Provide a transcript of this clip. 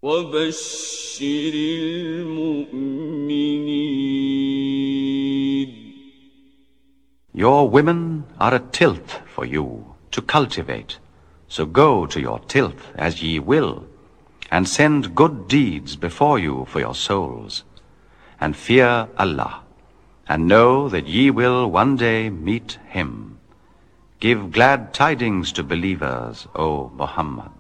وبشر المؤمنين. Your women are a tilth for you to cultivate, so go to your tilth as ye will, and send good deeds before you for your souls, and fear Allah, and know that ye will one day meet Him. Give glad tidings to believers, O Muhammad.